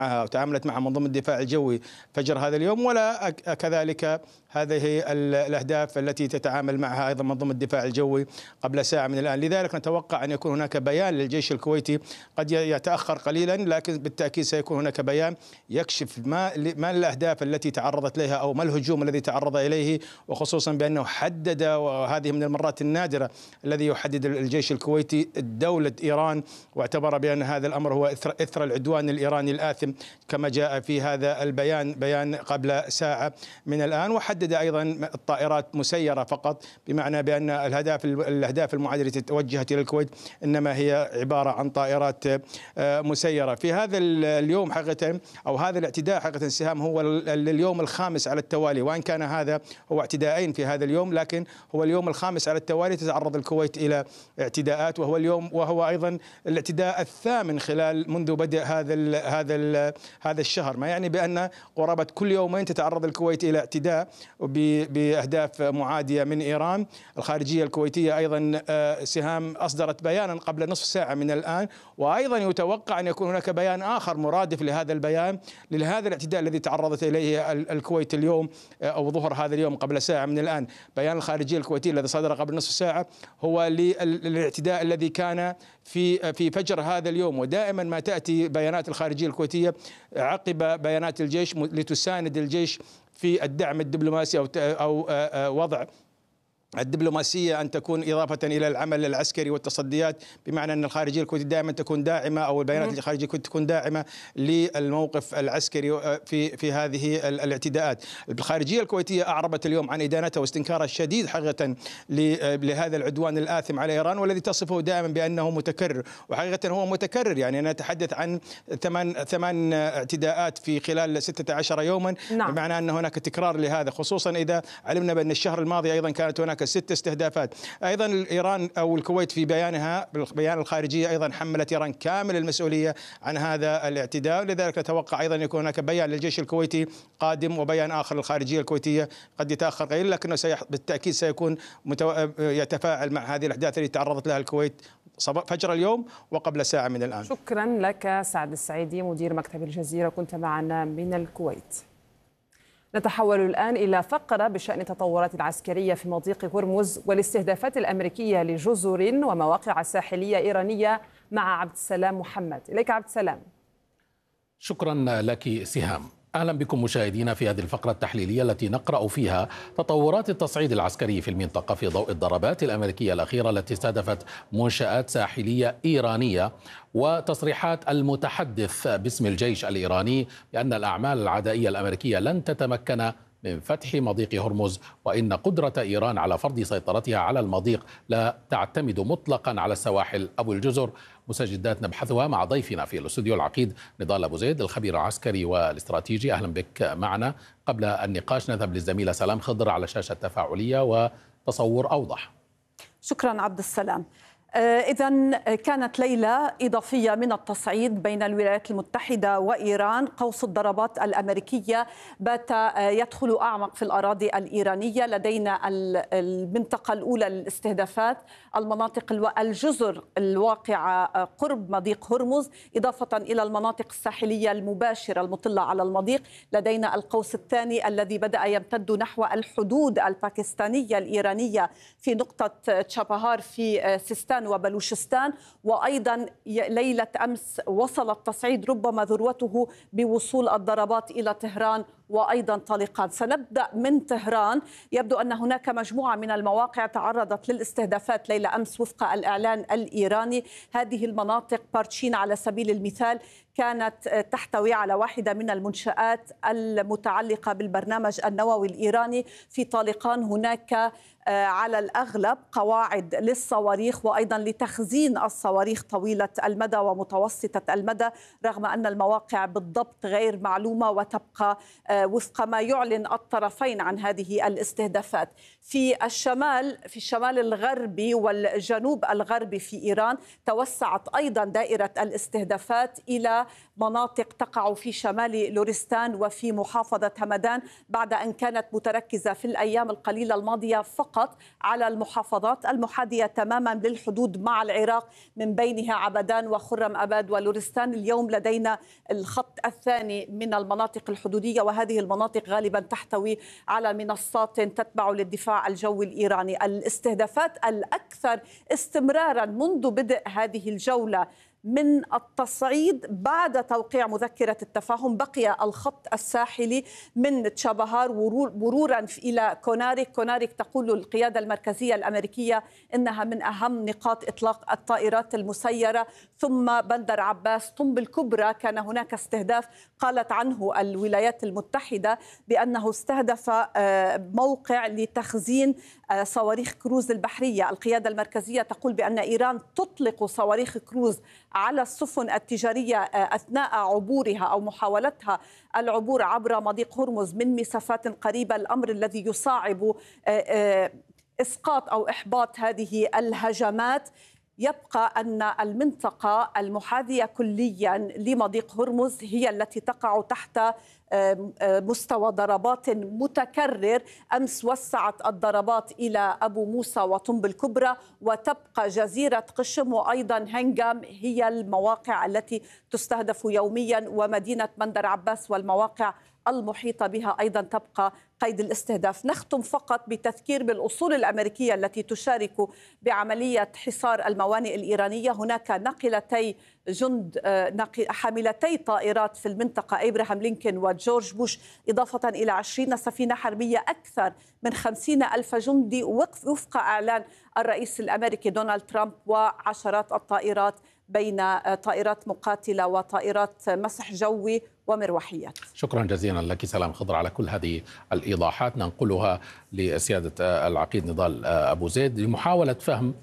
وتعاملت مع منظومة الدفاع الجوي فجر هذا اليوم، ولا كذلك هذه الأهداف التي تتعامل معها أيضا منظومة الدفاع الجوي قبل ساعة من الآن. لذلك نتوقع أن يكون هناك بيان للجيش الكويتي، قد يتأخر قليلا لكن بالتأكيد سيكون هناك بيان يكشف ما الأهداف التي تعرضت لها أو ما الهجوم الذي تعرض إليه، وخصوصا بأنه حدد، وهذه من المرات النادرة الذي يحدد الجيش الكويتي دولة إيران، واعتبر بأن هذا الأمر هو إثر العدوان الإيراني الآثم كما جاء في هذا البيان، بيان قبل ساعة من الآن. وحدد أيضا الطائرات مسيرة فقط، بمعنى بأن الأهداف المعادية التي توجهت إلى الكويت إنما هي عبارة عن طائرات مسيرة. في هذا اليوم حقيقة، أو هذا الاعتداء حقيقة سهام، هو اليوم الخامس على التوالي، وإن كان هذا هو اعتداءين في هذا اليوم، لكن هو اليوم الخامس على التوالي تتعرض الكويت إلى اعتداءات، وهو أيضا الاعتداء الثامن منذ بدء هذا الشهر، ما يعني بأن قرابة كل يومين تتعرض الكويت إلى اعتداء بأهداف معادية من إيران. الخارجية الكويتية أيضا سهام أصدرت بيانا قبل نصف ساعة من الآن، وأيضا يتوقع أن يكون هناك بيان آخر مرادف لهذا البيان، لهذا الاعتداء الذي تعرضت إليه الكويت اليوم أو ظهر هذا اليوم قبل ساعة من الآن. بيان الخارجية الكويتية الذي صدر قبل نصف ساعة هو للاعتداء الذي كان في فجر هذا اليوم. ودائما ما تأتي بيانات الخارجية الكويتية عقب بيانات الجيش لتساند الجيش في الدعم الدبلوماسي أو وضع الدبلوماسية أن تكون إضافة إلى العمل العسكري والتصديات، بمعنى أن الخارجية الكويتية دائما تكون داعمة، أو البيانات الخارجية الكويتية تكون داعمة للموقف العسكري في هذه الاعتداءات. الخارجية الكويتية أعربت اليوم عن إدانتها واستنكارها الشديد حقيقة لهذا العدوان الآثم على إيران، والذي تصفه دائما بأنه متكرر، وحقيقة هو متكرر. يعني نتحدث عن ثمان اعتداءات في خلال 16 يوما، نعم. بمعنى أن هناك تكرار لهذا، خصوصا إذا علمنا بأن الشهر الماضي أيضا كانت هناك 6 استهدافات. أيضا إيران أو الكويت في بيانها بالبيان الخارجية أيضا حملت إيران كامل المسؤولية عن هذا الاعتداء. لذلك نتوقع أيضا يكون هناك بيان للجيش الكويتي قادم، وبيان آخر للخارجية الكويتية قد يتأخر قليلا، لكنه بالتأكيد سيكون يتفاعل مع هذه الأحداث التي تعرضت لها الكويت فجر اليوم وقبل ساعة من الآن. شكرا لك سعد السعيدي مدير مكتب الجزيرة، كنت معنا من الكويت. نتحول الآن إلى فقرة بشأن التطورات العسكرية في مضيق هرمز والاستهدافات الأمريكية لجزر ومواقع ساحلية إيرانية مع عبد السلام محمد. إليك عبد السلام. شكرا لك سهام. أهلا بكم مشاهدينا في هذه الفقرة التحليلية التي نقرأ فيها تطورات التصعيد العسكري في المنطقة في ضوء الضربات الأمريكية الأخيرة التي استهدفت منشآت ساحلية إيرانية، وتصريحات المتحدث باسم الجيش الإيراني بأن الأعمال العدائية الأمريكية لن تتمكن من فتح مضيق هرمز، وإن قدرة إيران على فرض سيطرتها على المضيق لا تعتمد مطلقا على السواحل أو الجزر. مسجدات نبحثها مع ضيفنا في الاستوديو العقيد نضال أبو زيد الخبير العسكري والاستراتيجي. أهلا بك معنا. قبل النقاش نذهب للزميلة سلام خضر على شاشة تفاعلية وتصور أوضح. شكرا عبد السلام. إذن كانت ليلة إضافية من التصعيد بين الولايات المتحدة وإيران. قوس الضربات الأمريكية بات يدخل أعمق في الأراضي الإيرانية. لدينا المنطقة الأولى للاستهدافات، المناطق الجزر الواقعة قرب مضيق هرمز، إضافة إلى المناطق الساحلية المباشرة المطلة على المضيق. لدينا القوس الثاني الذي بدأ يمتد نحو الحدود الباكستانية الإيرانية في نقطة تشابهار في سيستان وبلوشستان. وأيضا ليلة أمس وصل التصعيد ربما ذروته بوصول الضربات إلى طهران وأيضا طالقان. سنبدأ من طهران. يبدو أن هناك مجموعة من المواقع تعرضت للاستهدافات ليلة أمس وفق الإعلان الإيراني. هذه المناطق بارتشين على سبيل المثال كانت تحتوي على واحدة من المنشآت المتعلقة بالبرنامج النووي الإيراني. في طالقان هناك على الأغلب قواعد للصواريخ وأيضا لتخزين الصواريخ طويلة المدى ومتوسطة المدى، رغم أن المواقع بالضبط غير معلومة وتبقى وفق ما يعلن الطرفين عن هذه الاستهدافات. في الشمال الغربي والجنوب الغربي في إيران توسعت أيضا دائرة الاستهدافات إلى مناطق تقع في شمال لورستان وفي محافظة همدان، بعد أن كانت متركزة في الأيام القليلة الماضية فقط على المحافظات المحاذية تماما للحدود مع العراق، من بينها عبدان وخرم أباد ولورستان. اليوم لدينا الخط الثاني من المناطق الحدودية، وهذه المناطق غالبا تحتوي على منصات تتبع للدفاع الجوي الإيراني. الاستهدافات الأكثر استمرارا منذ بدء هذه الجولة من التصعيد بعد توقيع مذكرة التفاهم بقي الخط الساحلي من تشابهار مرورا إلى كوناريك تقول القيادة المركزية الأمريكية إنها من أهم نقاط إطلاق الطائرات المسيرة، ثم بندر عباس طنب الكبرى كان هناك استهداف قالت عنه الولايات المتحدة بأنه استهدف موقع لتخزين صواريخ كروز البحرية. القيادة المركزية تقول بأن إيران تطلق صواريخ كروز على السفن التجارية أثناء عبورها أو محاولتها العبور عبر مضيق هرمز من مسافات قريبة، الأمر الذي يصعب إسقاط أو إحباط هذه الهجمات. يبقى أن المنطقة المحاذية كليا لمضيق هرمز هي التي تقع تحت مستوى ضربات متكرر. أمس وسعت الضربات إلى أبو موسى وطنب الكبرى، وتبقى جزيرة قشم وأيضا هنغام هي المواقع التي تستهدف يوميا، ومدينة بندر عباس والمواقع المحيطة بها أيضا تبقى قيد الاستهداف. نختم فقط بتذكير بالأصول الأمريكية التي تشارك بعملية حصار الموانئ الإيرانية. هناك ناقلتي حاملتي طائرات في المنطقة إبراهام لينكولن وجورج بوش، إضافة إلى 20 سفينة حربية، أكثر من 50,000 جندي وفق إعلان الرئيس الأمريكي دونالد ترامب، وعشرات الطائرات بين طائرات مقاتلة وطائرات مسح جوي ومروحيات. شكرا جزيلا لك سلام خضر على كل هذه الإيضاحات، ننقلها لسيادة العقيد نضال أبو زيد لمحاولة فهم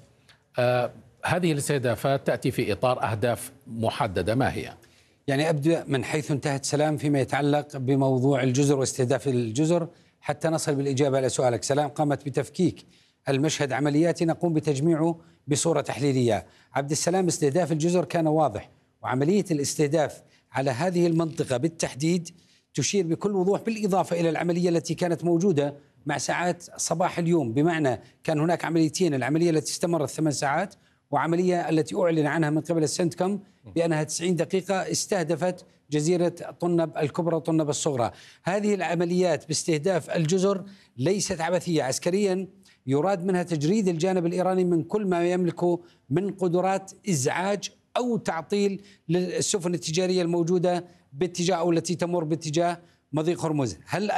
هذه الاستهدافات تأتي في إطار أهداف محددة، ما هي؟ يعني أبدأ من حيث انتهت سلام فيما يتعلق بموضوع الجزر واستهداف الجزر حتى نصل بالإجابة على سؤالك. سلام قامت بتفكيك المشهد عملياتي نقوم بتجميعه بصورة تحليلية. عبد السلام، استهداف الجزر كان واضح، وعملية الاستهداف على هذه المنطقة بالتحديد تشير بكل وضوح، بالإضافة إلى العملية التي كانت موجودة مع ساعات صباح اليوم، بمعنى كان هناك عمليتين، العملية التي استمرت 8 ساعات وعملية التي أعلن عنها من قبل السنتكم بأنها 90 دقيقة استهدفت جزيرة طنب الكبرى وطنب الصغرى. هذه العمليات باستهداف الجزر ليست عبثية عسكريا، يراد منها تجريد الجانب الإيراني من كل ما يملكه من قدرات إزعاج أو تعطيل للسفن التجارية الموجودة باتجاه أو التي تمر باتجاه مضيق هرمز. هل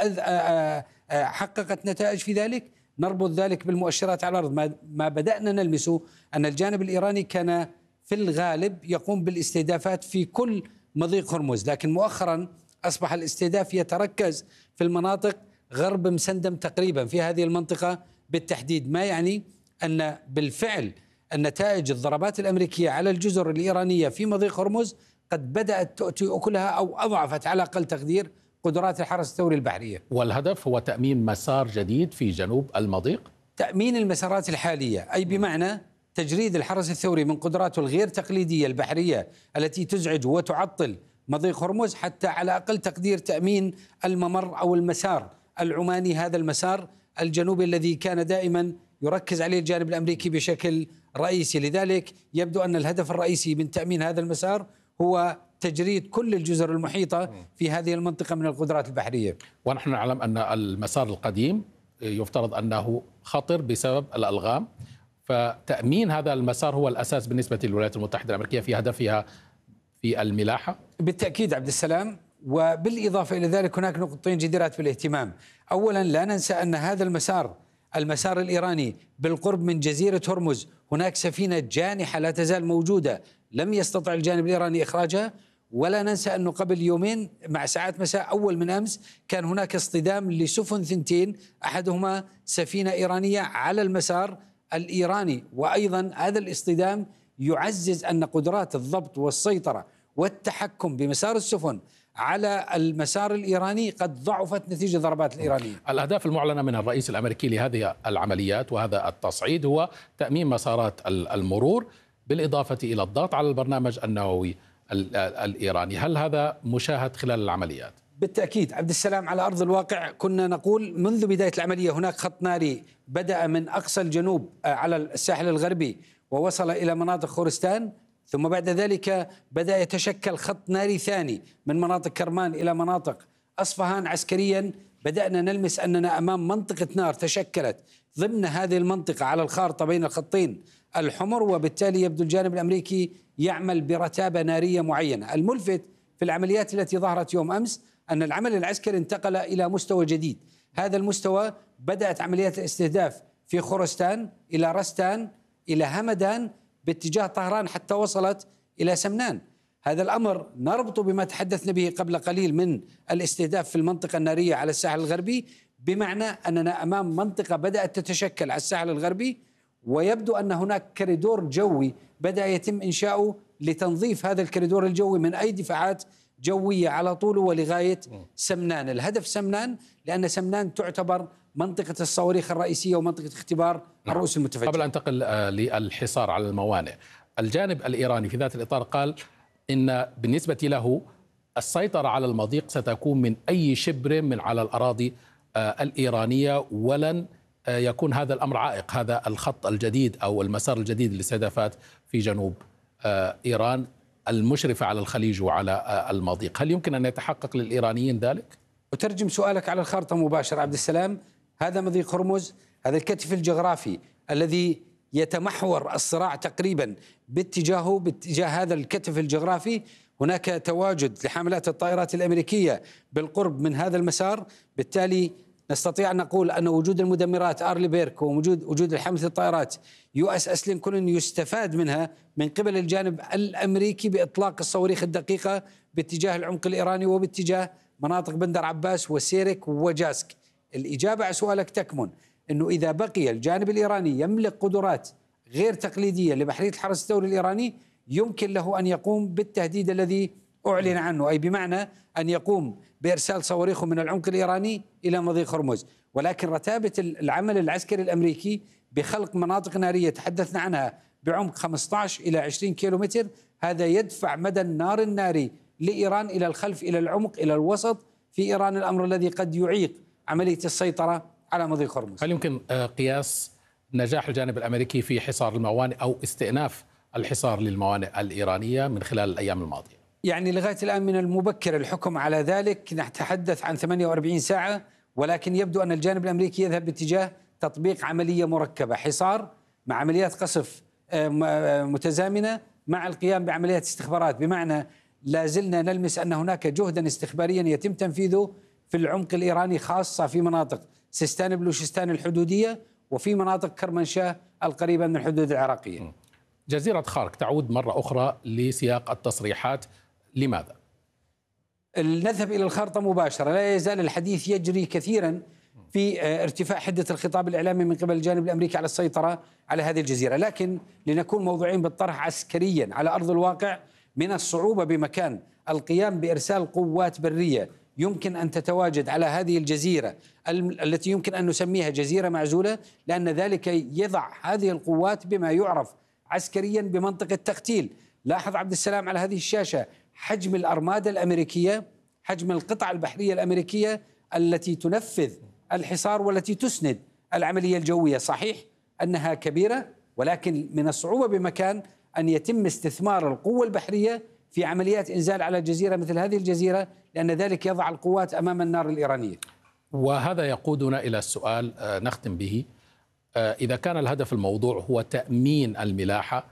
حققت نتائج في ذلك؟ نربط ذلك بالمؤشرات على الأرض. ما بدأنا نلمسه أن الجانب الإيراني كان في الغالب يقوم بالاستهدافات في كل مضيق هرمز، لكن مؤخرا أصبح الاستهداف يتركز في المناطق غرب مسندم تقريبا في هذه المنطقة بالتحديد، ما يعني أن بالفعل النتائج الضربات الأمريكية على الجزر الإيرانية في مضيق هرمز قد بدأت تؤتي أكلها أو أضعفت على أقل تقدير قدرات الحرس الثوري البحرية. والهدف هو تأمين مسار جديد في جنوب المضيق؟ تأمين المسارات الحالية، أي بمعنى تجريد الحرس الثوري من قدراته الغير تقليدية البحرية التي تزعج وتعطل مضيق هرمز، حتى على أقل تقدير تأمين الممر أو المسار العماني، هذا المسار الجنوبي الذي كان دائما يركز عليه الجانب الأمريكي بشكل رئيسي. لذلك يبدو أن الهدف الرئيسي من تأمين هذا المسار هو تجريد كل الجزر المحيطة في هذه المنطقة من القدرات البحرية. ونحن نعلم أن المسار القديم يفترض أنه خطر بسبب الألغام، فتأمين هذا المسار هو الأساس بالنسبة للولايات المتحدة الأمريكية في هدفها في الملاحة. بالتأكيد عبد السلام، وبالإضافة إلى ذلك هناك نقطتين جديرات بالاهتمام. أولا لا ننسى أن هذا المسار الإيراني بالقرب من جزيرة هرمز هناك سفينة جانحة لا تزال موجودة لم يستطع الجانب الإيراني إخراجها. ولا ننسى أنه قبل يومين مع ساعات مساء أول من أمس كان هناك اصطدام لسفن ثنتين، أحدهما سفينة إيرانية على المسار الإيراني، وأيضا هذا الاصطدام يعزز أن قدرات الضبط والسيطرة والتحكم بمسار السفن على المسار الإيراني قد ضعفت نتيجة ضربات الإيرانية. الأهداف المعلنة من الرئيس الأمريكي لهذه العمليات وهذا التصعيد هو تأمين مسارات المرور بالإضافة إلى الضغط على البرنامج النووي الإيراني. هل هذا مشاهد خلال العمليات؟ بالتأكيد عبد السلام، على أرض الواقع كنا نقول منذ بداية العملية هناك خط ناري بدأ من أقصى الجنوب على الساحل الغربي ووصل إلى مناطق خورستان، ثم بعد ذلك بدأ يتشكل خط ناري ثاني من مناطق كرمان إلى مناطق أصفهان. عسكريا بدأنا نلمس أننا أمام منطقة نار تشكلت ضمن هذه المنطقة على الخارطة بين الخطين الحمر، وبالتالي يبدو الجانب الأمريكي يعمل برتابة نارية معينة. الملفت في العمليات التي ظهرت يوم أمس أن العمل العسكري انتقل إلى مستوى جديد. هذا المستوى بدأت عمليات الاستهداف في خورستان إلى رستان إلى همدان باتجاه طهران حتى وصلت إلى سمنان. هذا الأمر نربطه بما تحدثنا به قبل قليل من الاستهداف في المنطقة النارية على الساحل الغربي، بمعنى أننا أمام منطقة بدأت تتشكل على الساحل الغربي، ويبدو أن هناك كريدور جوي بدأ يتم إنشاؤه لتنظيف هذا الكريدور الجوي من أي دفاعات جوية على طوله ولغاية سمنان. الهدف سمنان لأن سمنان تعتبر منطقة الصواريخ الرئيسية ومنطقة اختبار الرؤوس المتفجرة. قبل أن أنتقل للحصار على الموانئ، الجانب الإيراني في ذات الإطار قال إن بالنسبة له السيطرة على المضيق ستكون من أي شبر من على الأراضي الإيرانية، ولن يكون هذا الأمر عائق، هذا الخط الجديد أو المسار الجديد للاستهدافات في جنوب إيران المشرفة على الخليج وعلى المضيق. هل يمكن أن يتحقق للإيرانيين ذلك؟ أترجم سؤالك على الخارطة مباشرة عبد السلام. هذا مضيق هرمز، هذا الكتف الجغرافي الذي يتمحور الصراع تقريبا باتجاه هذا الكتف الجغرافي. هناك تواجد لحاملات الطائرات الأمريكية بالقرب من هذا المسار، بالتالي نستطيع أن نقول أن وجود المدمرات أرلي بيرك ووجود حاملة الطائرات USS لينكولن يستفاد منها من قبل الجانب الأمريكي بإطلاق الصواريخ الدقيقة باتجاه العمق الإيراني وباتجاه مناطق بندر عباس وسيرك وجاسك. الإجابة على سؤالك تكمن أنه إذا بقي الجانب الإيراني يملك قدرات غير تقليدية لبحرية الحرس الثوري الإيراني، يمكن له أن يقوم بالتهديد الذي أعلن عنه، أي بمعنى أن يقوم بإرسال صواريخه من العمق الإيراني إلى مضيق هرمز. ولكن رتابة العمل العسكري الأمريكي بخلق مناطق نارية تحدثنا عنها بعمق 15 إلى 20 كيلومتر، هذا يدفع مدى النار الناري لإيران إلى الخلف، إلى العمق، إلى الوسط في إيران، الأمر الذي قد يعيق عملية السيطرة على مضيق هرمز. هل يمكن قياس نجاح الجانب الأمريكي في حصار الموانئ أو استئناف الحصار للموانئ الإيرانية من خلال الأيام الماضية؟ يعني لغاية الآن من المبكر الحكم على ذلك، نتحدث عن 48 ساعة، ولكن يبدو أن الجانب الأمريكي يذهب باتجاه تطبيق عملية مركبة، حصار مع عمليات قصف متزامنة مع القيام بعمليات استخبارات، بمعنى لا زلنا نلمس أن هناك جهدا استخباريا يتم تنفيذه في العمق الإيراني، خاصة في مناطق سيستان بلوشستان الحدودية وفي مناطق كرمانشاه القريبة من الحدود العراقية. جزيرة خارك تعود مرة أخرى لسياق التصريحات، لماذا؟ نذهب إلى الخارطة مباشرة. لا يزال الحديث يجري كثيرا في ارتفاع حدة الخطاب الإعلامي من قبل الجانب الأمريكي على السيطرة على هذه الجزيرة، لكن لنكون موضوعين بالطرح عسكريا على أرض الواقع من الصعوبة بمكان القيام بإرسال قوات برية يمكن أن تتواجد على هذه الجزيرة التي يمكن أن نسميها جزيرة معزولة، لأن ذلك يضع هذه القوات بما يعرف عسكريا بمنطقة تقتيل. لاحظ عبد السلام على هذه الشاشة حجم الأرمادة الأمريكية، حجم القطع البحرية الأمريكية التي تنفذ الحصار والتي تسند العملية الجوية. صحيح أنها كبيرة، ولكن من الصعوبة بمكان أن يتم استثمار القوة البحرية في عمليات إنزال على جزيرة مثل هذه الجزيرة، لأن ذلك يضع القوات أمام النار الإيرانية. وهذا يقودنا إلى السؤال نختم به، إذا كان الهدف الموضوع هو تأمين الملاحة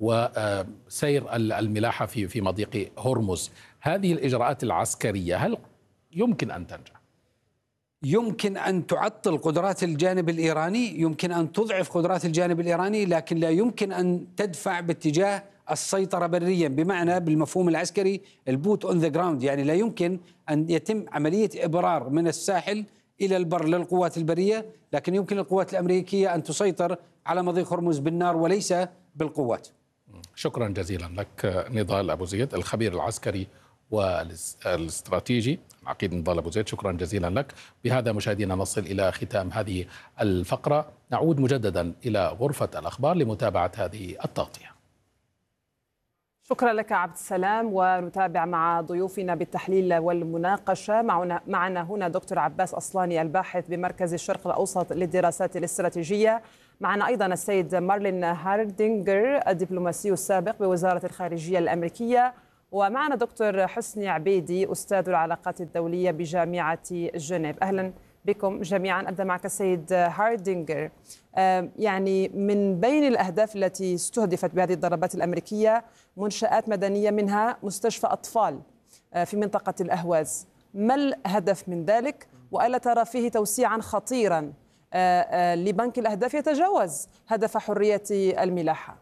وسير الملاحة في مضيق هرمز، هذه الإجراءات العسكرية هل يمكن أن تنجح؟ يمكن أن تعطل قدرات الجانب الإيراني، يمكن أن تضعف قدرات الجانب الإيراني، لكن لا يمكن أن تدفع باتجاه السيطرة بريا، بمعنى بالمفهوم العسكري البوت اون ذا جراوند، يعني لا يمكن أن يتم عملية إبرار من الساحل إلى البر للقوات البرية، لكن يمكن للقوات الأمريكية أن تسيطر على مضيق هرمز بالنار وليس بالقوات. شكرا جزيلا لك نضال أبو زيد الخبير العسكري والاستراتيجي. عقيد نضال أبو زيد، شكرا جزيلا لك. بهذا مشاهدينا نصل إلى ختام هذه الفقرة، نعود مجددا إلى غرفة الأخبار لمتابعة هذه التغطية. شكرا لك عبد السلام، ونتابع مع ضيوفنا بالتحليل والمناقشة. معنا هنا دكتور عباس أصلاني الباحث بمركز الشرق الأوسط للدراسات الاستراتيجية. معنا أيضا السيد مارلين هاردينغر الدبلوماسي السابق بوزارة الخارجية الأمريكية، ومعنا دكتور حسني عبيدي أستاذ العلاقات الدولية بجامعة جنيف. أهلا بكم جميعا. أبدأ معك السيد هاردينغر. يعني من بين الأهداف التي استهدفت بهذه الضربات الأمريكية منشآت مدنية، منها مستشفى أطفال في منطقة الأهواز. ما الهدف من ذلك؟ وألا ترى فيه توسيعا خطيرا لبنك الأهداف يتجاوز هدف حرية الملاحة؟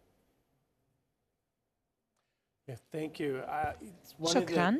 شكرا.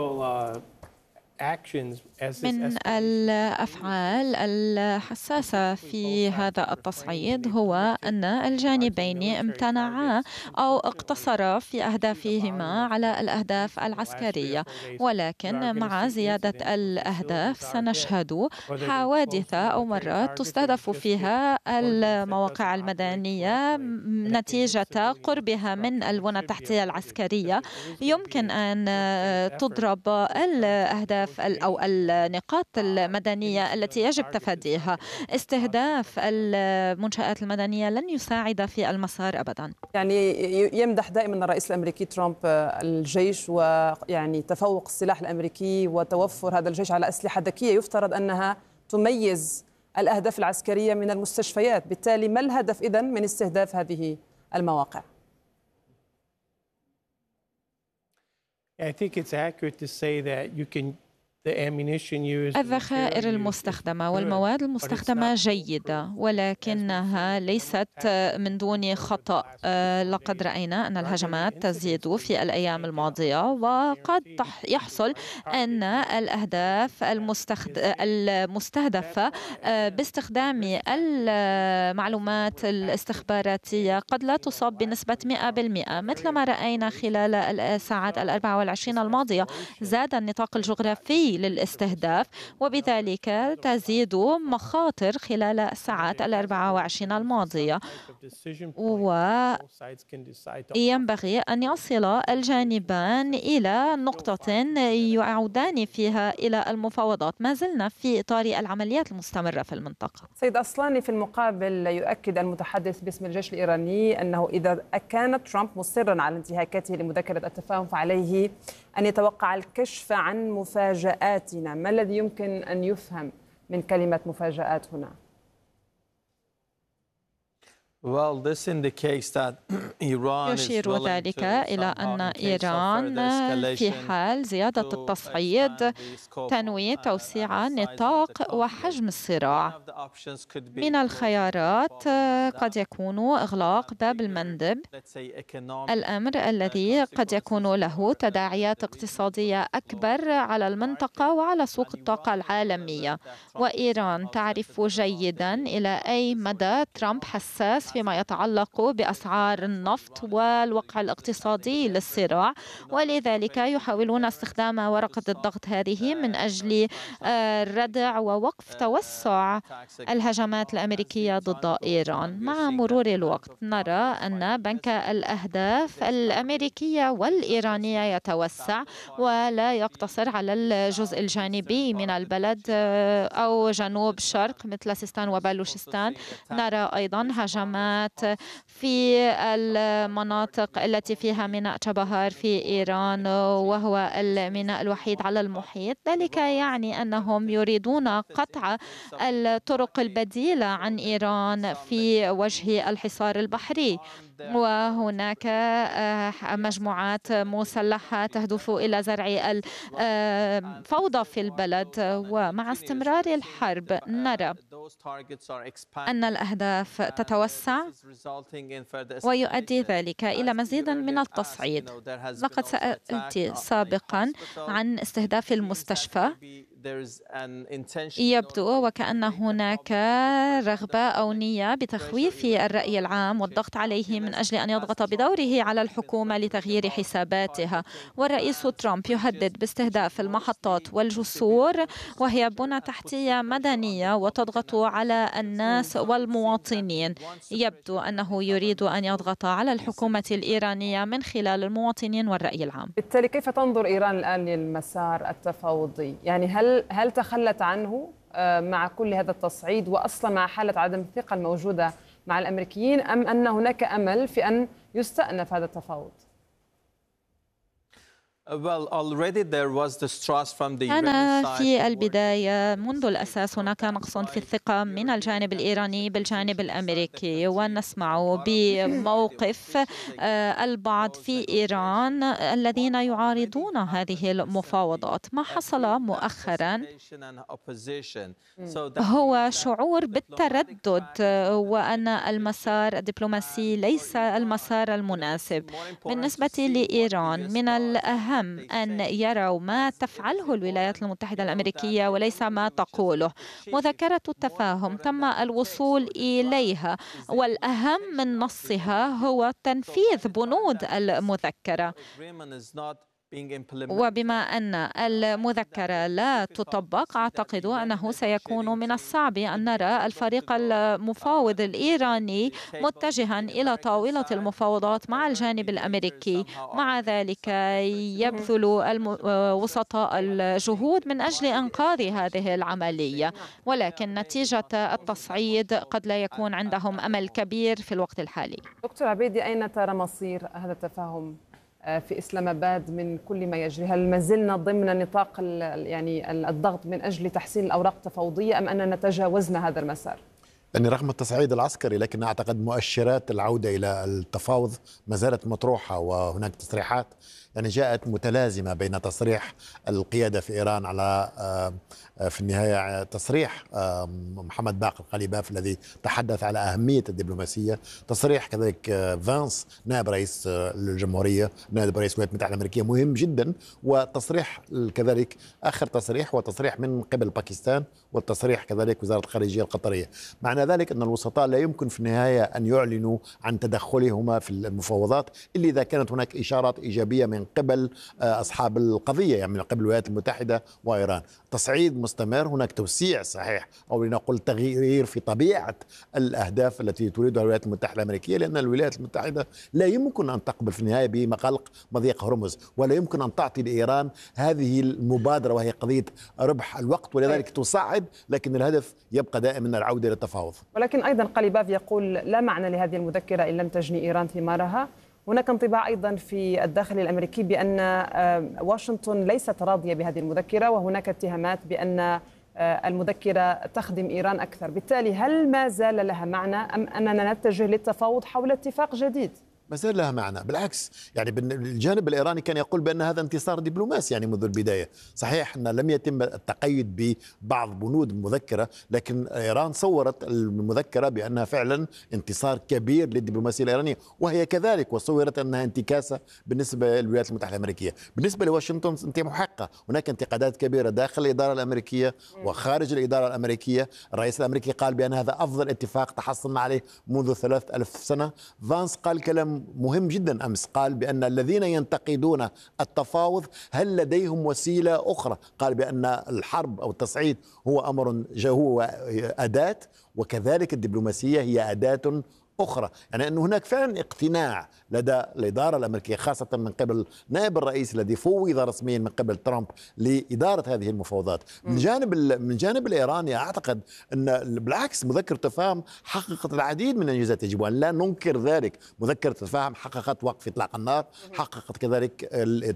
من الأفعال الحساسة في هذا التصعيد هو أن الجانبين امتنعا أو اقتصرا في أهدافهما على الأهداف العسكرية، ولكن مع زيادة الأهداف سنشهد حوادث أو مرات تستهدف فيها المواقع المدنية نتيجة قربها من البنى التحتية العسكرية. يمكن أن تضرب الأهداف أو النقاط المدنية التي يجب تفاديها. استهداف المنشآت المدنية لن يساعد في المسار أبدا. يعني يمدح دائما الرئيس الأمريكي ترامب الجيش، ويعني تفوق السلاح الأمريكي وتوفر هذا الجيش على أسلحة ذكية يفترض أنها تميز الأهداف العسكرية من المستشفيات. بالتالي ما الهدف إذن من استهداف هذه المواقع؟ I think it's accurate to say that you can الذخائر المستخدمة والمواد المستخدمة جيدة، ولكنها ليست من دون خطأ. لقد رأينا أن الهجمات تزيد في الأيام الماضية، وقد يحصل أن الأهداف المستهدفة باستخدام المعلومات الاستخباراتية قد لا تصاب بنسبة 100%، مثل ما رأينا خلال الساعات 24 الماضية. زاد النطاق الجغرافي للاستهداف، وبذلك تزيد مخاطر خلال الساعات 24 الماضية. وينبغي أن يصل الجانبان إلى نقطة يعودان فيها إلى المفاوضات. ما زلنا في إطار العمليات المستمرة في المنطقة. سيد أصلاني، في المقابل يؤكد المتحدث باسم الجيش الإيراني أنه إذا كان ترامب مصرا على انتهاكاته لمذكرة التفاهم فعليه أن يتوقع الكشف عن مفاجآتنا. ما الذي يمكن أن يفهم من كلمة مفاجآت هنا؟ يشير ذلك إلى أن إيران في حال زيادة التصعيد تنوي توسيع نطاق وحجم الصراع. من الخيارات قد يكون إغلاق باب المندب، الأمر الذي قد يكون له تداعيات اقتصادية أكبر على المنطقة وعلى سوق الطاقة العالمية. وإيران تعرف جيدا إلى أي مدى ترامب حساس فيما يتعلق بأسعار النفط والوقع الاقتصادي للصراع، ولذلك يحاولون استخدام ورقة الضغط هذه من أجل ردع ووقف توسع الهجمات الأمريكية ضد إيران. مع مرور الوقت نرى أن بنك الأهداف الأمريكية والإيرانية يتوسع ولا يقتصر على الجزء الجانبي من البلد أو جنوب الشرق مثل سيستان وبلوشستان. نرى أيضا هجمات في المناطق التي فيها ميناء تشابهار في إيران، وهو الميناء الوحيد على المحيط. ذلك يعني أنهم يريدون قطع الطرق البديلة عن إيران في وجه الحصار البحري. وهناك مجموعات مسلحة تهدف إلى زرع الفوضى في البلد. ومع استمرار الحرب نرى أن الأهداف تتوسع ويؤدي ذلك إلى مزيد من التصعيد. لقد سألت سابقا عن استهداف المستشفى. يبدو وكأن هناك رغبة أو نية بتخويف الرأي العام والضغط عليه من أجل أن يضغط بدوره على الحكومة لتغيير حساباتها. والرئيس ترامب يهدد باستهداف المحطات والجسور، وهي بنى تحتية مدنية وتضغط على الناس والمواطنين. يبدو أنه يريد أن يضغط على الحكومة الإيرانية من خلال المواطنين والرأي العام. بالتالي كيف تنظر إيران الآن للمسار التفاوضي؟ يعني هل تخلت عنه مع كل هذا التصعيد وأصلا مع حالة عدم الثقة الموجودة مع الأمريكيين، أم أن هناك أمل في أن يستأنف هذا التفاوض؟ كان في البداية منذ الأساس هناك نقص في الثقة من الجانب الإيراني بالجانب الأمريكي، ونسمع بموقف البعض في إيران الذين يعارضون هذه المفاوضات. ما حصل مؤخرا هو شعور بالتردد وأن المسار الدبلوماسي ليس المسار المناسب. بالنسبة لإيران من الأهم أن يروا ما تفعله الولايات المتحدة الأمريكية وليس ما تقوله. مذكرة التفاهم تم الوصول إليها، والأهم من نصها هو تنفيذ بنود المذكرة. وبما أن المذكرة لا تطبق، أعتقد أنه سيكون من الصعب أن نرى الفريق المفاوض الإيراني متجها إلى طاولة المفاوضات مع الجانب الأمريكي. مع ذلك يبذل وسطاء الجهود من أجل إنقاذ هذه العملية، ولكن نتيجة التصعيد قد لا يكون عندهم أمل كبير في الوقت الحالي. دكتور عبيدي، أين ترى مصير هذا التفاهم في إسلام آباد من كل ما يجري؟ هل ما زلنا ضمن نطاق يعني الضغط من أجل تحسين الأوراق التفاوضية، أم أننا تجاوزنا هذا المسار؟ يعني رغم التصعيد العسكري، لكن أعتقد مؤشرات العودة إلى التفاوض ما زالت مطروحة، وهناك تصريحات يعني جاءت متلازمة بين تصريح القيادة في إيران على في النهاية تصريح محمد باقر قليباف الذي تحدث على أهمية الدبلوماسية، تصريح كذلك فانس نائب رئيس الجمهورية نائب رئيس الولايات المتحدة الأمريكية مهم جدا، وتصريح كذلك آخر تصريح وتصريح من قبل باكستان، والتصريح كذلك وزارة الخارجية القطرية. معنى ذلك أن الوسطاء لا يمكن في النهاية أن يعلنوا عن تدخلهما في المفاوضات إلا إذا كانت هناك إشارات إيجابية من قبل أصحاب القضية، يعني من قبل الولايات المتحدة وإيران. تصعيد مستمر، هناك توسيع صحيح أو لنقول تغيير في طبيعة الأهداف التي تريدها الولايات المتحدة الأمريكية، لأن الولايات المتحدة لا يمكن أن تقبل في النهاية بمغلق مضيق هرمز، ولا يمكن أن تعطي لإيران هذه المبادرة وهي قضية ربح الوقت، ولذلك تصعد، لكن الهدف يبقى دائما العودة إلى التفاوض. ولكن أيضا قليباف يقول لا معنى لهذه المذكرة إن لم تجني إيران ثمارها. هناك انطباع أيضا في الداخل الأمريكي بأن واشنطن ليست راضية بهذه المذكرة، وهناك اتهامات بأن المذكرة تخدم إيران أكثر. بالتالي هل ما زال لها معنى، أم أننا نتجه للتفاوض حول اتفاق جديد؟ ما زال لها معنى، بالعكس يعني الجانب الإيراني كان يقول بأن هذا انتصار دبلوماسي يعني منذ البداية. صحيح أن لم يتم التقيد ببعض بنود المذكرة، لكن إيران صورت المذكرة بأنها فعلا انتصار كبير للدبلوماسية الإيرانية، وهي كذلك، وصورت أنها انتكاسة بالنسبة للولايات المتحدة الأمريكية. بالنسبة لواشنطن أنت محقة، هناك انتقادات كبيرة داخل الإدارة الأمريكية وخارج الإدارة الأمريكية. الرئيس الأمريكي قال بأن هذا أفضل اتفاق تحصلنا عليه منذ 3000 سنة. فانس قال كلام مهم جدا أمس، قال بأن الذين ينتقدون التفاوض هل لديهم وسيلة أخرى؟ قال بأن الحرب أو التصعيد هو أمر هو أداة، وكذلك الدبلوماسية هي أداة أخرى. يعني أن هناك فعلا اقتناع لدى الإدارة الأمريكية، خاصة من قبل نائب الرئيس الذي فوض رسميا من قبل ترامب لإدارة هذه المفاوضات. من جانب الإيراني أعتقد أن بالعكس مذكرة التفاهم حققت العديد من الإنجازات، يجب أن لا ننكر ذلك. مذكرة التفاهم حققت وقف إطلاق النار، حققت كذلك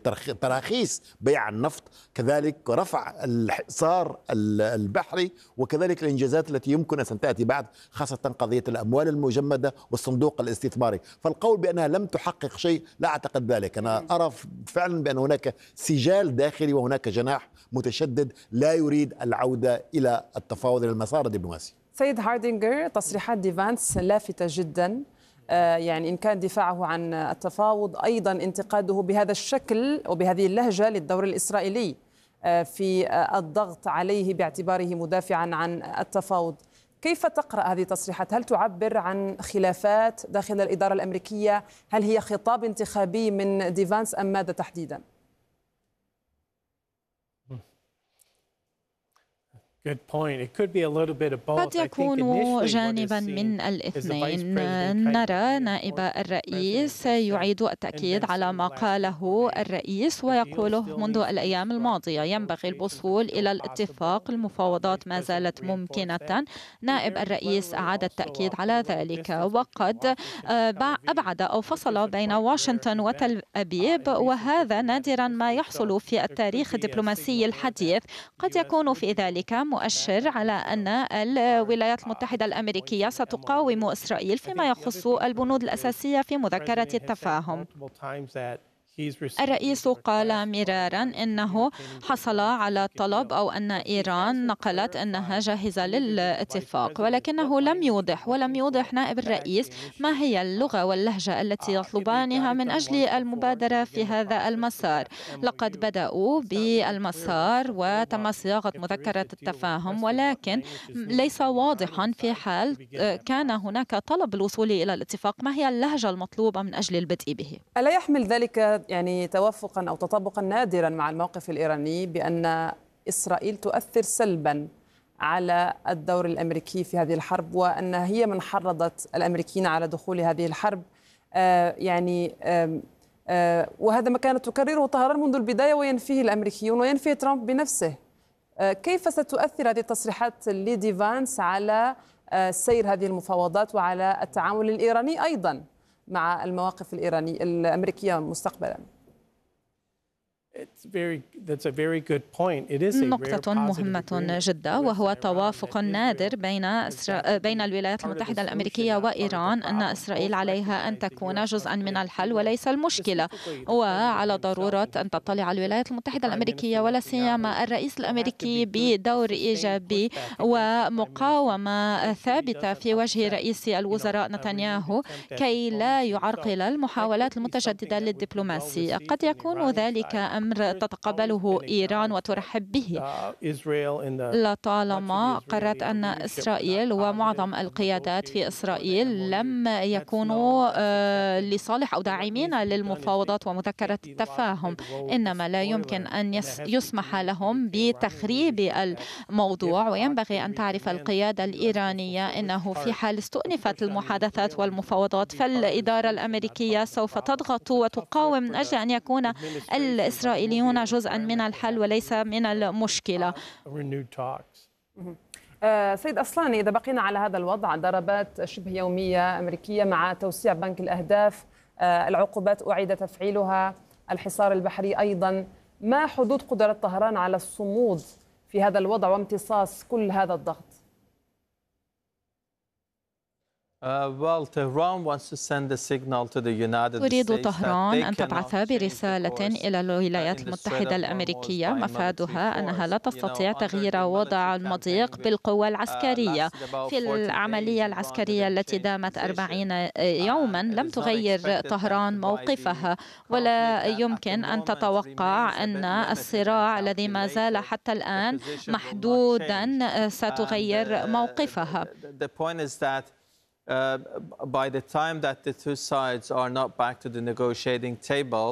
تراخيص بيع النفط، كذلك رفع الحصار البحري، وكذلك الإنجازات التي يمكن أن تأتي بعد، خاصة قضية الأموال المجمدة والصندوق الاستثماري. فالقول بأنها لم تحقق شيء لا أعتقد ذلك. أنا أرى فعلا بأن هناك سجال داخلي وهناك جناح متشدد لا يريد العودة إلى التفاوض إلى المسار الدبلوماسي. سيد هاردينجر، تصريحات ديفانس لافتة جدا، يعني إن كان دفاعه عن التفاوض أيضا انتقاده بهذا الشكل وبهذه اللهجة للدور الإسرائيلي. في الضغط عليه باعتباره مدافعا عن التفاوض. كيف تقرأ هذه التصريحات؟ هل تعبر عن خلافات داخل الإدارة الأمريكية؟ هل هي خطاب انتخابي من دي فانس أم ماذا تحديدا؟ قد يكون جانبا من الاثنين. نرى نائب الرئيس يعيد التأكيد على ما قاله الرئيس ويقوله منذ الأيام الماضية: ينبغي الوصول إلى الاتفاق، المفاوضات ما زالت ممكنة. نائب الرئيس أعاد التأكيد على ذلك، وقد أبعد أو فصل بين واشنطن وتل أبيب، وهذا نادرا ما يحصل في التاريخ الدبلوماسي الحديث. قد يكون في ذلك مؤشر على أن الولايات المتحدة الأمريكية ستقاوم إسرائيل فيما يخص البنود الأساسية في مذكرة التفاهم. الرئيس قال مرارا إنه حصل على طلب أو أن إيران نقلت أنها جاهزة للاتفاق، ولكنه لم يوضح نائب الرئيس ما هي اللغة واللهجة التي يطلبانها من أجل المبادرة في هذا المسار. لقد بدأوا بالمسار وتم صياغة مذكرة التفاهم، ولكن ليس واضحا في حال كان هناك طلب الوصول إلى الاتفاق ما هي اللهجة المطلوبة من أجل البدء به. ألا يحمل ذلك يعني توافقا أو تطابقا نادرا مع الموقف الإيراني بأن إسرائيل تؤثر سلبا على الدور الأمريكي في هذه الحرب، وأن هي من حرضت الأمريكيين على دخول هذه الحرب، وهذا ما كانت تكرره طهران منذ البداية وينفيه الأمريكيون وينفيه ترامب بنفسه. كيف ستؤثر هذه التصريحات لدي فانس على سير هذه المفاوضات وعلى التعامل الإيراني أيضا مع المواقف الأمريكية مستقبلا؟ نقطة مهمة جدا، وهو توافق نادر بين الولايات المتحدة الأمريكية وإيران أن إسرائيل عليها أن تكون جزءا من الحل وليس المشكلة، وعلى ضرورة أن تطلع الولايات المتحدة الأمريكية ولا سيما الرئيس الأمريكي بدور إيجابي ومقاومة ثابتة في وجه رئيس الوزراء نتنياهو كي لا يعرقل المحاولات المتجددة للدبلوماسية. قد يكون ذلك أمر تتقبله إيران وترحب به، لطالما قررت أن إسرائيل ومعظم القيادات في إسرائيل لم يكونوا لصالح أو داعمين للمفاوضات ومذكرة التفاهم، إنما لا يمكن أن يسمح لهم بتخريب الموضوع. وينبغي أن تعرف القيادة الإيرانية أنه في حال استؤنفت المحادثات والمفاوضات فالإدارة الأمريكية سوف تضغط وتقاوم من أجل أن يكون الإسرائيليون جزءا من الحل وليس من المشكلة. سيد أصلاني، إذا بقينا على هذا الوضع، ضربات شبه يومية أمريكية مع توسيع بنك الأهداف، العقوبات أعيد تفعيلها، الحصار البحري أيضا، ما حدود قدرة طهران على الصمود في هذا الوضع وامتصاص كل هذا الضغط؟ تريد طهران أن تبعث برسالة إلى الولايات المتحدة الأمريكية مفادها أنها لا تستطيع تغيير وضع المضيق بالقوة العسكرية. في العملية العسكرية التي دامت 40 يوما لم تغير طهران موقفها، ولا يمكن أن تتوقع أن الصراع الذي ما زال حتى الآن محدودا ستغير موقفها. By the time that the two sides are not back to the negotiating table,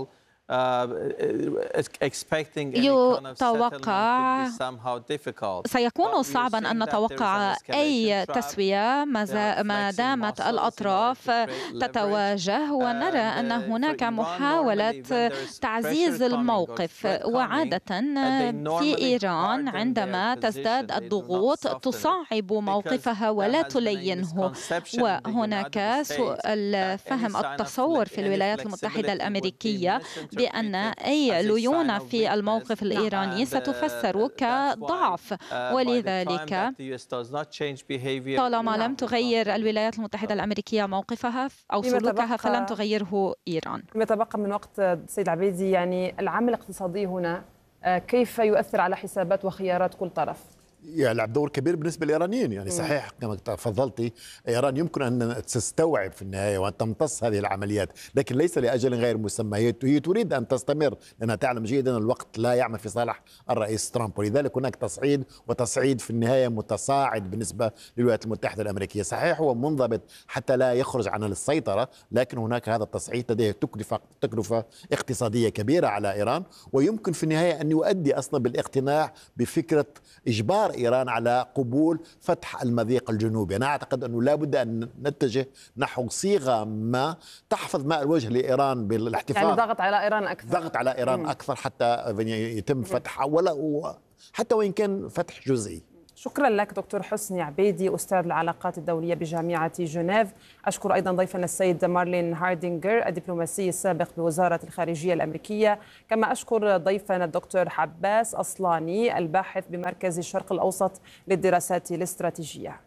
يتوقع سيكون صعبا أن نتوقع أي تسوية ما دامت الأطراف تتواجه، ونرى أن هناك محاولة تعزيز الموقف. وعادة في إيران عندما تزداد الضغوط تصعب موقفها ولا تلينه، وهناك سوء الفهم التصور في الولايات المتحدة الأمريكية بأن أي ليونة في الموقف الإيراني ستفسر كضعف، ولذلك طالما لم تغير الولايات المتحدة الأمريكية موقفها أو سلوكها فلن تغيره إيران. فيما تبقى من وقت سيد العبيدي، يعني العمل الاقتصادي هنا كيف يؤثر على حسابات وخيارات كل طرف؟ يلعب دور كبير بالنسبة للإيرانيين. يعني صحيح كما تفضلتي إيران يمكن أن تستوعب في النهاية وأن تمتص هذه العمليات، لكن ليس لأجل غير مسمى. هي تريد أن تستمر لأنها تعلم جيدا الوقت لا يعمل في صالح الرئيس ترامب، ولذلك هناك تصعيد وتصعيد في النهاية متصاعد بالنسبة للولايات المتحدة الأمريكية. صحيح هو منضبط حتى لا يخرج عن السيطرة، لكن هناك هذا التصعيد لديه تكلفة اقتصادية كبيرة على إيران، ويمكن في النهاية أن يؤدي أصلا بالاقتناع بفكرة إجبار إيران على قبول فتح المضيق الجنوبي. أنا أعتقد أنه لا بد أن نتجه نحو صيغة ما تحفظ ماء الوجه لإيران بالاحتفاظ، يعني ضغط على إيران أكثر، ضغط على إيران أكثر حتى يتم فتحها، ولا حتى وإن كان فتح جزئي. شكرا لك دكتور حسني عبيدي، أستاذ العلاقات الدولية بجامعة جنيف. أشكر أيضا ضيفنا السيد مارلين هاردينغر الدبلوماسي السابق بوزارة الخارجية الأمريكية، كما أشكر ضيفنا الدكتور حباس أصلاني الباحث بمركز الشرق الأوسط للدراسات الاستراتيجية.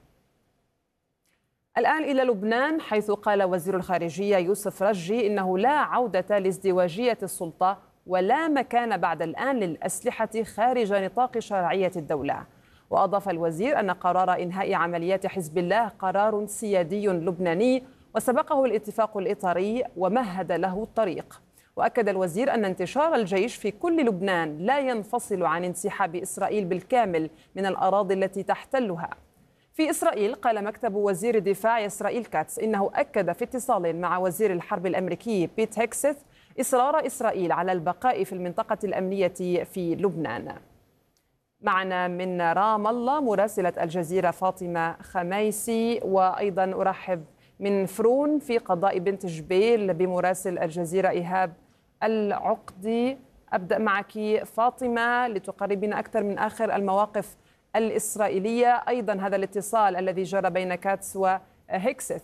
الآن إلى لبنان، حيث قال وزير الخارجية يوسف رجي إنه لا عودة لازدواجية السلطة ولا مكان بعد الآن للأسلحة خارج نطاق شرعية الدولة. وأضاف الوزير أن قرار إنهاء عمليات حزب الله قرار سيادي لبناني وسبقه الاتفاق الإطاري ومهد له الطريق. وأكد الوزير أن انتشار الجيش في كل لبنان لا ينفصل عن انسحاب إسرائيل بالكامل من الأراضي التي تحتلها. في إسرائيل قال مكتب وزير الدفاع إسرائيل كاتس إنه أكد في اتصال مع وزير الحرب الأمريكي بيت هيكسث إصرار إسرائيل على البقاء في المنطقة الأمنية في لبنان. معنا من رام الله مراسلة الجزيرة فاطمة خميسي، وأيضا أرحب من فرون في قضاء بنت جبيل بمراسل الجزيرة إيهاب العقدي. أبدأ معك فاطمة لتقربين أكثر من آخر المواقف الإسرائيلية، أيضا هذا الاتصال الذي جرى بين كاتس وهيكسث.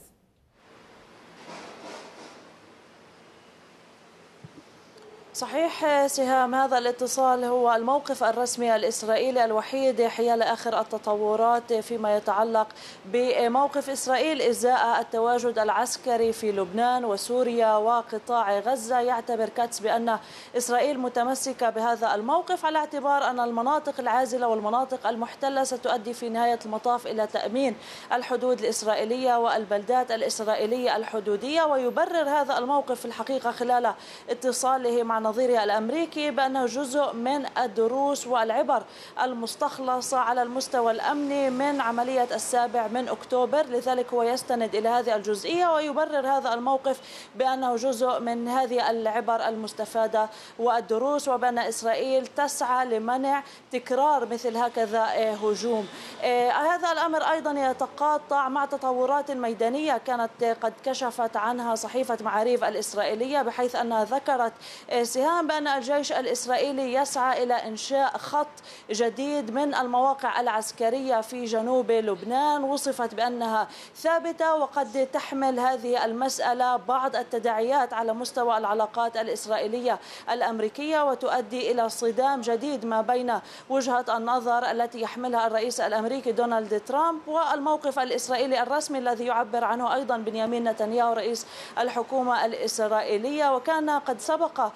صحيح سهام، هذا الاتصال هو الموقف الرسمي الإسرائيلي الوحيد حيال آخر التطورات فيما يتعلق بموقف إسرائيل إزاء التواجد العسكري في لبنان وسوريا وقطاع غزة. يعتبر كاتس بأن إسرائيل متمسكة بهذا الموقف على اعتبار أن المناطق العازلة والمناطق المحتلة ستؤدي في نهاية المطاف إلى تأمين الحدود الإسرائيلية والبلدات الإسرائيلية الحدودية. ويبرر هذا الموقف في الحقيقة خلال اتصاله مع نظيره الأمريكي بأنه جزء من الدروس والعبر المستخلصة على المستوى الأمني من عملية 7 أكتوبر. لذلك هو يستند إلى هذه الجزئية ويبرر هذا الموقف بأنه جزء من هذه العبر المستفادة والدروس، وبأن إسرائيل تسعى لمنع تكرار مثل هكذا هجوم. هذا الأمر أيضا يتقاطع مع تطورات ميدانية كانت قد كشفت عنها صحيفة معاريف الإسرائيلية، بحيث أنها ذكرت سهام بأن الجيش الإسرائيلي يسعى إلى إنشاء خط جديد من المواقع العسكرية في جنوب لبنان، وصفت بأنها ثابتة، وقد تحمل هذه المسألة بعض التداعيات على مستوى العلاقات الإسرائيلية الأمريكية، وتؤدي إلى صدام جديد ما بين وجهة النظر التي يحملها الرئيس الأمريكي دونالد ترامب والموقف الإسرائيلي الرسمي الذي يعبر عنه أيضا بنيامين نتنياهو رئيس الحكومة الإسرائيلية. وكان قد سبق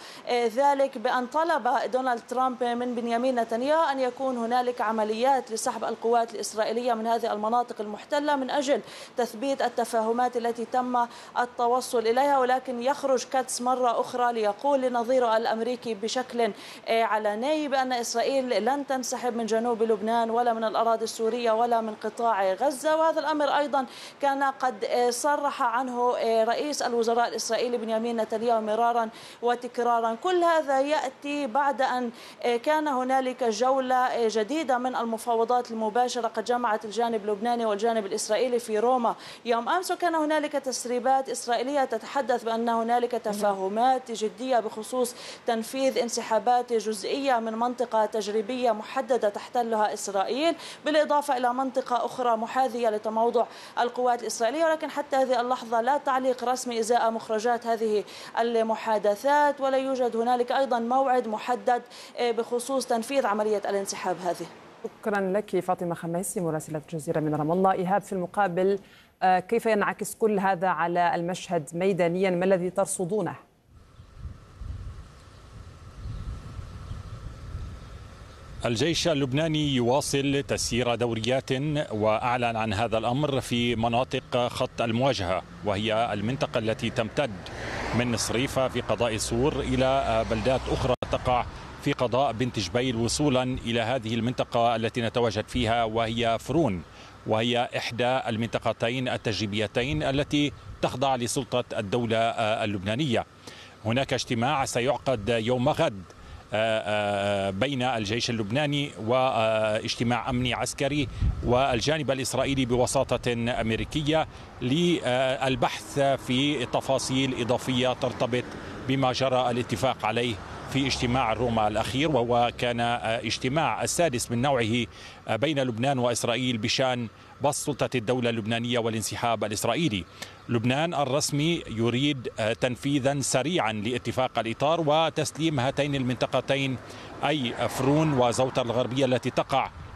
ذلك بأن طلب دونالد ترامب من بنيامين نتنياهو أن يكون هنالك عمليات لسحب القوات الإسرائيلية من هذه المناطق المحتلة من أجل تثبيت التفاهمات التي تم التوصل إليها. ولكن يخرج كاتس مرة أخرى ليقول لنظيره الأمريكي بشكل علني بأن إسرائيل لن تنسحب من جنوب لبنان ولا من الأراضي السورية ولا من قطاع غزة. وهذا الأمر أيضا كان قد صرح عنه رئيس الوزراء الإسرائيلي بنيامين نتنياهو مرارا وتكرارا. كل هذا يأتي بعد أن كان هنالك جولة جديدة من المفاوضات المباشرة قد جمعت الجانب اللبناني والجانب الإسرائيلي في روما يوم أمس، وكان هنالك تسريبات إسرائيلية تتحدث بأن هنالك تفاهمات جدية بخصوص تنفيذ انسحابات جزئية من منطقة تجريبية محددة تحتلها إسرائيل، بالإضافة إلى منطقة أخرى محاذية لتموضع القوات الإسرائيلية. ولكن حتى هذه اللحظة لا تعليق رسمي إزاء مخرجات هذه المحادثات، ولا يوجد هنالك أيضا موعد محدد بخصوص تنفيذ عملية الانسحاب هذه. شكرا لك فاطمة خميسي مراسلة الجزيرة من رام الله. إيهاب، في المقابل كيف ينعكس كل هذا على المشهد ميدانيا؟ ما الذي ترصدونه؟ الجيش اللبناني يواصل تسيير دوريات وأعلن عن هذا الأمر في مناطق خط المواجهة، وهي المنطقة التي تمتد من صريفة في قضاء سور إلى بلدات أخرى تقع في قضاء بنت جبيل، وصولا إلى هذه المنطقة التي نتواجد فيها وهي فرون، وهي إحدى المنطقتين التجريبيتين التي تخضع لسلطة الدولة اللبنانية. هناك اجتماع سيعقد يوم غد بين الجيش اللبناني واجتماع أمني عسكري والجانب الإسرائيلي بوساطة أمريكية للبحث في تفاصيل إضافية ترتبط بما جرى الاتفاق عليه في اجتماع روما الأخير، وهو كان اجتماع السادس من نوعه بين لبنان وإسرائيل بشأن بسط سلطة الدولة اللبنانية والانسحاب الإسرائيلي. لبنان الرسمي يريد تنفيذا سريعا لاتفاق الإطار وتسليم هاتين المنطقتين، أي فرون وزوتر الغربية التي تقع